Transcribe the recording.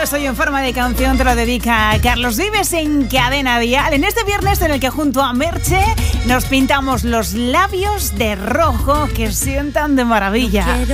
Días hoy en forma de canción te lo dedica Carlos Vives en Cadena Dial. En este viernes en el que junto a Merche nos pintamos los labios de rojo que sientan de maravilla.